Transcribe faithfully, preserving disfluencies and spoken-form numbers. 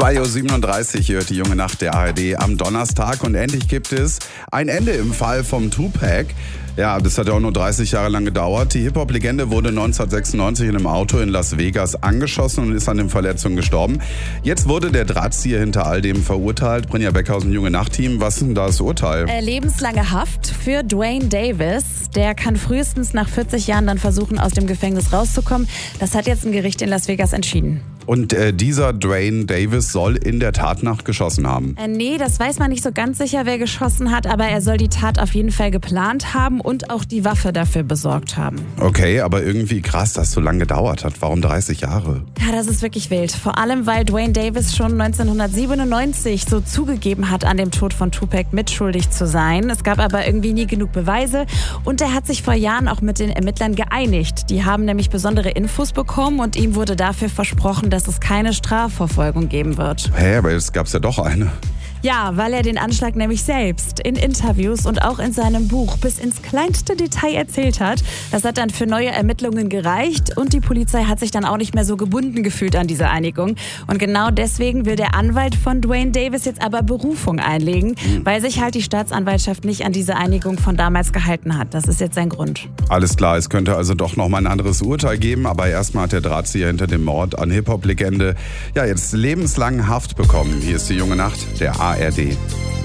zwei Uhr siebenunddreißig hört die junge Nacht der A R D am Donnerstag und endlich gibt es ein Ende im Fall vom Tupac. Ja, das hat ja auch nur dreißig Jahre lang gedauert. Die Hip-Hop-Legende wurde neunzehnhundertsechsundneunzig in einem Auto in Las Vegas angeschossen und ist an den Verletzungen gestorben. Jetzt wurde der Drahtzieher hinter all dem verurteilt. Brinja Becker aus dem junge Nacht-Team. Was ist denn das Urteil? Äh, lebenslange Haft für Dwayne Davis. Der kann frühestens nach vierzig Jahren dann versuchen, aus dem Gefängnis rauszukommen. Das hat jetzt ein Gericht in Las Vegas entschieden. Und äh, dieser Dwayne Davis soll in der Tatnacht geschossen haben. Äh, nee, das weiß man nicht so ganz sicher, wer geschossen hat, aber er soll die Tat auf jeden Fall geplant haben und auch die Waffe dafür besorgt haben. Okay, aber irgendwie krass, dass es so lange gedauert hat. Warum dreißig Jahre? Ja, das ist wirklich wild. Vor allem, weil Dwayne Davis schon neunzehnhundertsiebenundneunzig so zugegeben hat, an dem Tod von Tupac mitschuldig zu sein. Es gab aber irgendwie nie genug Beweise und er hat sich vor Jahren auch mit den Ermittlern geeinigt. Die haben nämlich besondere Infos bekommen und ihm wurde dafür versprochen, dass es keine Strafverfolgung geben wird. Hä, aber jetzt gab es ja doch eine. Ja, weil er den Anschlag nämlich selbst in Interviews und auch in seinem Buch bis ins kleinste Detail erzählt hat. Das hat dann für neue Ermittlungen gereicht und die Polizei hat sich dann auch nicht mehr so gebunden gefühlt an diese Einigung. Und genau deswegen will der Anwalt von Dwayne Davis jetzt aber Berufung einlegen, mhm. weil sich halt die Staatsanwaltschaft nicht an diese Einigung von damals gehalten hat. Das ist jetzt sein Grund. Alles klar, es könnte also doch noch mal ein anderes Urteil geben, aber erstmal hat der Drahtzieher hinter dem Mord an Hip-Hop-Legende ja jetzt lebenslang Haft bekommen. Hier ist die junge Nacht, der A R D.